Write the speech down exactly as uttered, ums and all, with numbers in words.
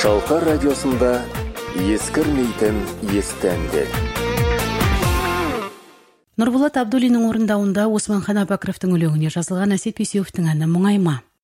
Шалқар радиосында ескірмейтін естәндер. Нұрболат Абдуллинің орындауында Османхан Абакровтың өлеңіне жазылған Әсет Бейсеуовтың әні «Мұңайма».